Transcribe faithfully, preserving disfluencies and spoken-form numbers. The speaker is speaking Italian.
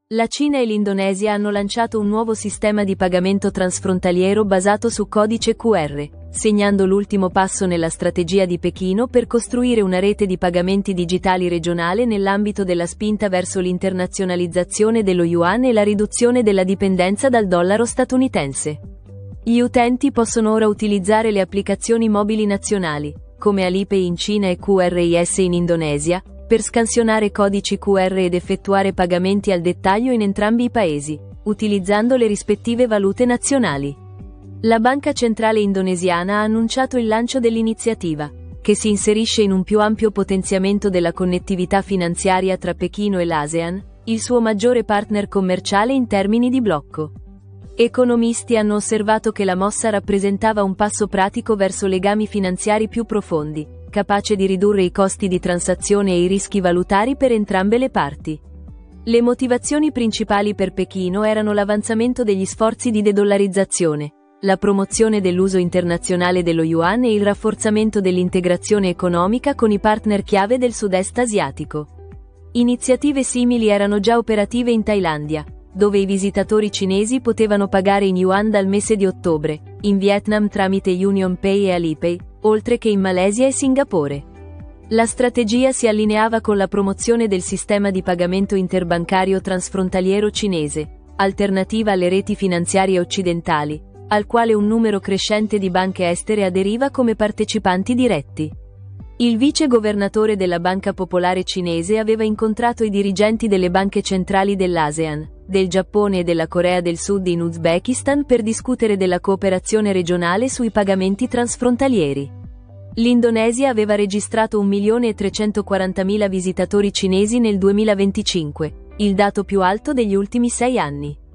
La Cina e l'Indonesia hanno lanciato un nuovo sistema di pagamento transfrontaliero basato su codice Q R, segnando l'ultimo passo nella strategia di Pechino per costruire una rete di pagamenti digitali regionale nell'ambito della spinta verso l'internazionalizzazione dello yuan e la riduzione della dipendenza dal dollaro statunitense. Gli utenti possono ora utilizzare le applicazioni mobili nazionali, come Alipay in Cina e Q R I S in Indonesia, per scansionare codici Q R ed effettuare pagamenti al dettaglio in entrambi i paesi, utilizzando le rispettive valute nazionali. La Banca Centrale Indonesiana ha annunciato il lancio dell'iniziativa, che si inserisce in un più ampio potenziamento della connettività finanziaria tra Pechino e l'ASEAN, il suo maggiore partner commerciale in termini di blocco. Economisti hanno osservato che la mossa rappresentava un passo pratico verso legami finanziari più profondi, capace di ridurre i costi di transazione e i rischi valutari per entrambe le parti. Le motivazioni principali per Pechino erano l'avanzamento degli sforzi di dedollarizzazione, la promozione dell'uso internazionale dello yuan e il rafforzamento dell'integrazione economica con i partner chiave del sud-est asiatico. Iniziative simili erano già operative in Thailandia, dove i visitatori cinesi potevano pagare in yuan dal mese di ottobre, in Vietnam tramite UnionPay e Alipay, oltre che in Malesia e Singapore. La strategia si allineava con la promozione del sistema di pagamento interbancario transfrontaliero cinese, alternativa alle reti finanziarie occidentali, al quale un numero crescente di banche estere aderiva come partecipanti diretti. Il vice governatore della Banca Popolare Cinese aveva incontrato i dirigenti delle banche centrali dell'ASEAN, del Giappone e della Corea del Sud in Uzbekistan per discutere della cooperazione regionale sui pagamenti transfrontalieri. L'Indonesia aveva registrato un milione e trecentoquarantamila visitatori cinesi nel duemilaventicinque, il dato più alto degli ultimi sei anni.